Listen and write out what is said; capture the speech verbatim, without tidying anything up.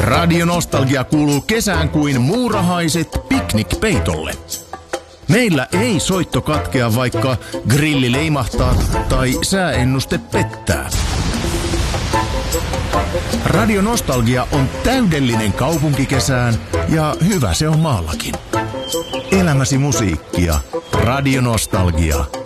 Radio Nostalgia kuuluu kesään kuin muurahaiset piknikpeitolle. Meillä ei soitto katkea, vaikka grilli leimahtaa tai sääennuste pettää. Radio Nostalgia on täydellinen kaupunkikesään ja hyvä se on maallakin. Elämäsi musiikkia. Radio Nostalgia.